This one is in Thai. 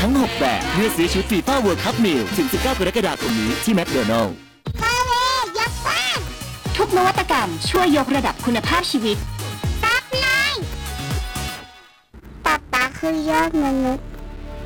ทั้ง 6 แบบเมื่อซื้อชุดฟีฟ่าเวิลด์คัพมิลถึง 19 กรกฎาคมนี้ที่แมคโดนัลด์ทะเลยักษ์บ้านทุกนวัตกรรมช่วยยกระดับคุณภาพชีวิตตับเลยป๊าป๊าคือยอดมนุษย์